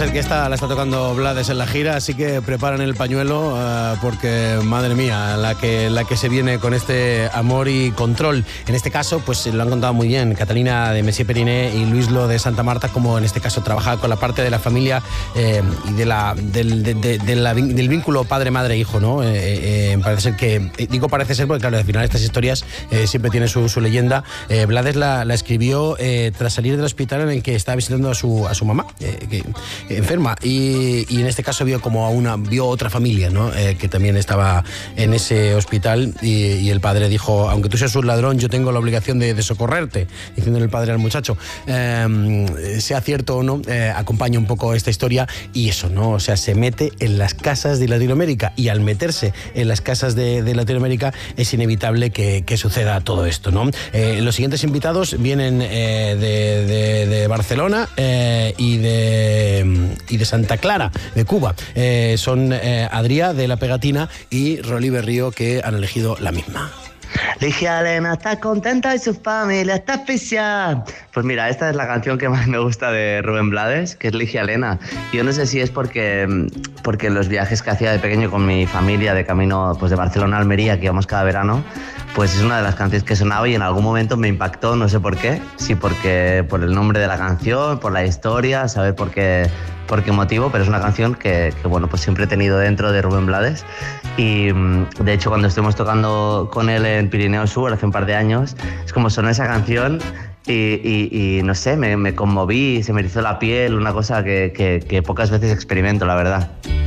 ser que esta la está tocando Blades en la gira, así que preparen el pañuelo porque, madre mía, la que se viene con este Amor y Control. En este caso, pues lo han contado muy bien Catalina de Messier Periné y Luis Lo de Santa Marta, como en este caso trabaja con la parte de la familia y del vínculo padre-madre-hijo, ¿no? Parece ser que, digo parece ser porque claro, al final estas historias siempre tienen su leyenda. Blades la escribió tras salir del hospital en el que estaba visitando a su mamá, que enferma, y en este caso vio otra familia, ¿no? Que también estaba en ese hospital, y el padre dijo: aunque tú seas un ladrón, yo tengo la obligación de socorrerte, diciéndole el padre al muchacho. Sea cierto o no, acompaña un poco esta historia, y eso, ¿no? O sea, se mete en las casas de Latinoamérica, y al meterse en las casas de Latinoamérica es inevitable que suceda todo esto, ¿no? Los siguientes invitados vienen de Barcelona y de Santa Clara, de Cuba. Son Adrià de La Pegatina y Rolí Berrío, que han elegido la misma. Ligia Elena está contenta y su familia está especial. Pues mira, esta es la canción que más me gusta de Rubén Blades, que es Ligia Elena. Yo no sé si es porque los viajes que hacía de pequeño con mi familia de camino, pues de Barcelona a Almería, que íbamos cada verano, pues es una de las canciones que sonaba y en algún momento me impactó, no sé por qué, sí porque por el nombre de la canción, por la historia, saber por qué motivo, pero es una canción que bueno, pues siempre he tenido dentro de Rubén Blades, y de hecho cuando estuvimos tocando con él en Pirineo Sur hace un par de años, es como sonó esa canción y no sé, me conmoví, se me erizó la piel, una cosa que pocas veces experimento, la verdad.